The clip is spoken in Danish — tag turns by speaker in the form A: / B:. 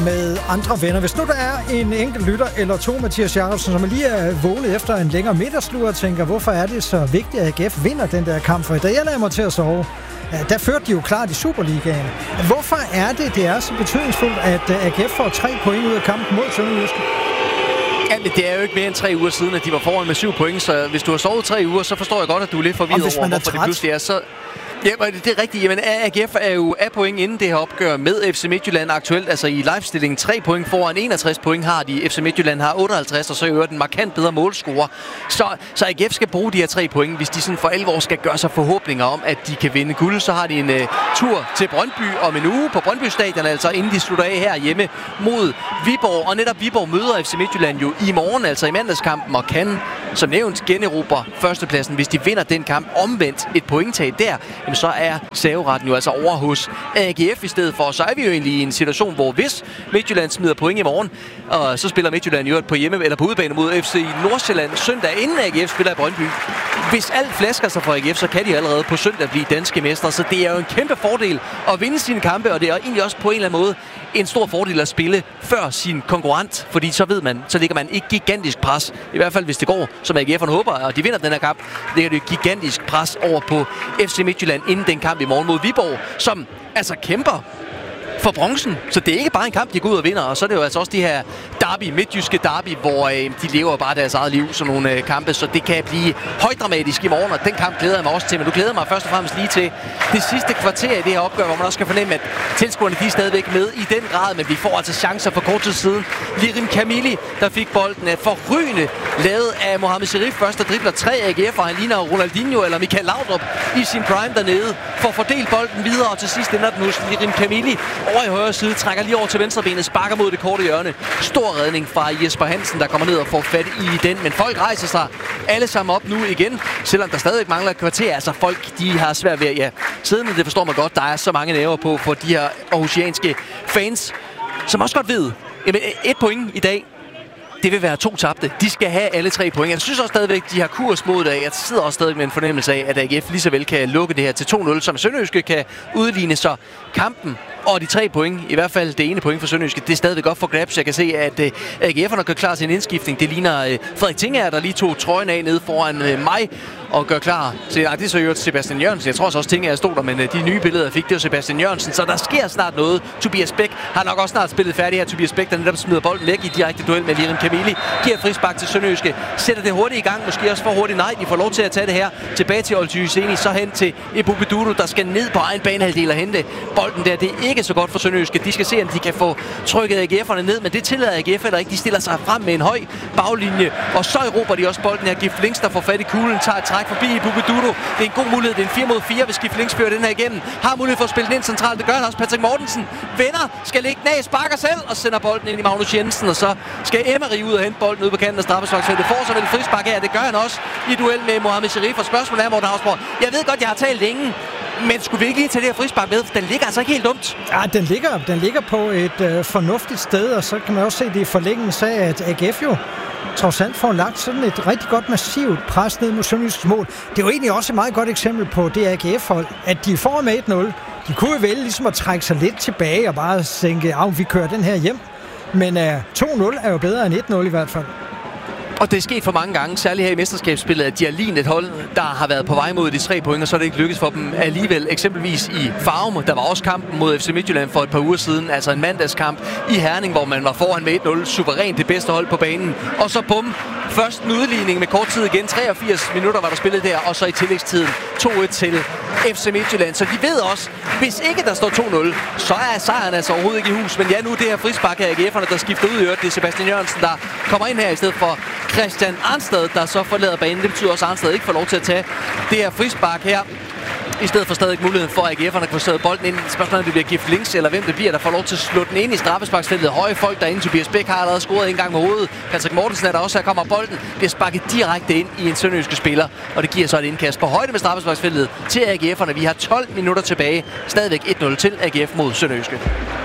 A: med andre venner. Hvis nu der er en enkelt lytter eller to, Mathias Jacobsen, som lige er vågnet efter en længere middagslur og tænker, hvorfor er det så vigtigt, at AGF vinder den der kamp? For da jeg lader mig til at sove, der førte de jo klart i Superligaen. Hvorfor er det er så betydningsfuldt, at AGF får 3 point ud af kampen mod Sønderjyske?
B: Ja, det er jo ikke mere end 3 uger siden, at de var foran med 7 point, så hvis du har sovet 3 uger, så forstår jeg godt, at du er lidt forvirret over, hvorfor det pludselig er så... Ja, det er rigtigt. Jamen, AGF er jo af point inden det her opgør med FC Midtjylland aktuelt. Altså i livestillingen 3 point foran, 61 point har de. FC Midtjylland har 58, og så øger den markant bedre målscorer. Så AGF skal bruge de her 3 point, hvis de sådan for alvor skal gøre sig forhåbninger om, at de kan vinde guld. Så har de en tur til Brøndby om en uge på Brøndby Stadion, altså inden de slutter af her hjemme mod Viborg. Og netop Viborg møder FC Midtjylland jo i morgen, altså i mandagskampen, og kan som nævnt generobre førstepladsen, hvis de vinder den kamp. Omvendt et pointtab der, så er serveretten jo altså over hos AGF i stedet for. Så er vi jo egentlig i en situation, hvor hvis Midtjylland smider point i morgen, og så spiller Midtjylland jo på hjemme eller på udebane mod FC Nordsjælland søndag, inden AGF spiller i Brøndby. Hvis alt flasker sig for AGF, så kan de allerede på søndag blive danske mestre. Så det er jo en kæmpe fordel at vinde sine kampe, og det er egentlig også på en eller anden måde en stor fordel at spille før sin konkurrent, fordi så ved man, så ligger man ikke gigantisk pres. I hvert fald hvis det går, som AGF'erne håber, og de vinder den her kamp, ligger det gigantisk pres over på FC Midtjylland inden den kamp i morgen mod Viborg, som altså kæmper for bronzen. Så det er ikke bare en kamp, de går ud og vinder. Og så er det jo altså også de her midtjyske derby, hvor de lever bare deres eget liv, sådan nogle kampe. Så det kan blive højdramatisk i morgen, og den kamp glæder jeg mig også til. Men du glæder mig først og fremmest lige til det sidste kvarter i det her opgør, hvor man også skal fornemme, at tilskuerne de er stadigvæk med i den grad. Men vi får altså chancer for kort tid siden. Lirim Kamili, der fik bolden forrygende lavet af Mohamed Sherif. Først der dribler 3 AGF, og han ligner Ronaldinho eller Michael Laudrup i sin prime dernede. For at fordele bolden videre, og til sidst ender den hos Lirim Kamili over i højre side, trækker lige over til venstrebenet, sparker mod det korte hjørne. Stor redning fra Jesper Hansen, der kommer ned og får fat i den. Men folk rejser sig alle sammen op nu igen, selvom der stadig mangler et kvarter. Altså folk, de har svært ved, ja, siddende, det forstår man godt, der er så mange nerver på for de her aarhusianske fans, som også godt ved, jamen 1 point i dag, det vil være 2 tabte. De skal have alle 3 point. Jeg synes også stadigvæk, de har kurs mod det. Jeg sidder også stadig med en fornemmelse af, at AGF lige så vel kan lukke det her til 2-0, som Sønderjyske kan udligne. Så kampen og de 3 point, i hvert fald det ene point for Sønderjyske, det er stadigvæk godt for grabs. Jeg kan se, at AGF'erne gør klar til en indskiftning. Det ligner Frederik Tinger, der lige tog trøjen af nede foran mig og gør klar til, det er så jo Sebastian Jørgensen. Jeg tror også Tinger stod der, men de nye billeder fik det jo Sebastian Jørgensen. Så der sker snart noget. Tobias Bæk har nok også snart spillet færdig her. Tobias Bæk, der netop smider bolden væk i direkte duel med Lirim Kamili. Giver frispark til Sønderjyske. Sætter det hurtigt i gang. Måske også for hurtigt. Nej, de får lov til at tage det her. Tilbage til Olty Hyseni. Så hen til Ebubeduru, der skal ned på egen banehalvdel og hente bolden der. Det er ikke så godt for Sønderjyske. De skal se, om de kan få trykket AGF'erne ned, men det tillader AGF heller ikke. De stiller sig frem med en høj baglinje, og så erobrer de også bolden her. Gif Links, der får fat i kuglen, tager et træk forbi Ebubeduru. Det er en god mulighed. Det er en 4 mod 4, hvis Gif Links fører den her igennem. Har mulighed for at spille den ind centralt. Det gør han også. Patrick Mortensen vender, skal lægge den af, sparker selv og sender bolden ind i Magnus Jensen, og så skal Emery ud og hente bolden ud på kanten af straffesparksfeltet. Får så vel frispark her. Det gør han også i duel med Mohamed Sherif. Og spørgsmålet er, Morten Hausborg, jeg ved godt, jeg har talt længe, men skulle vi ikke lige tage det her frispark med? For den ligger altså ikke helt dumt.
A: Ja, den ligger på et fornuftigt sted, og så kan man også se det i forlængelse af, at AGF jo trods alt får lagt sådan et rigtig godt massivt pres ned mod Sønderjyskes mål. Det er jo egentlig også et meget godt eksempel på det AGF-hold, at de får med 1-0. De kunne jo vælge ligesom at trække sig lidt tilbage og bare tænke, vi kører den her hjem. Men 2-0 er jo bedre end 1-0 i hvert fald.
B: Og det er sket for mange gange, særligt her i mesterskabsspillet, at de har lignet et hold, der har været på vej mod de 3 point, og så er det ikke lykkedes for dem alligevel. Eksempelvis i Farum, der var også kampen mod FC Midtjylland for et par uger siden, altså en mandagskamp i Herning, hvor man var foran med 1-0, suverænt det bedste hold på banen. Og så bum, først en udligning med kort tid igen, 83 minutter var der spillet der, og så i tillægstiden 2-1 til FC Midtjylland. Så de ved også, hvis ikke der står 2-0, så er sejren altså overhovedet ikke i hus. Men ja, nu det her frispark af AGF'erne, der skifter ud i øvrigt. Det er Sebastian Jørgensen, der kommer ind her i stedet for Christian Arnstad, der så forlader banen. Det betyder også, at Arnstad ikke får lov til at tage det her frispark her. I stedet for stadig muligheden for, at AGF'erne kan få bolden ind. Spørgsmålet om det bliver Gif Links, eller hvem det bliver, der får lov til at slå den ind i straffesparksfeltet. Høje folk derinde. Tobias Bæk har allerede scoret en gang med hovedet. Patrick Mortensen er der også. Her kommer bolden. Bliver sparket direkte ind i en sønderjyske spiller. Og det giver så et indkast på højde med straffesparksfeltet til AGF'erne. Vi har 12 minutter tilbage. Stadigvæk 1-0 til AGF mod Sønderjyske.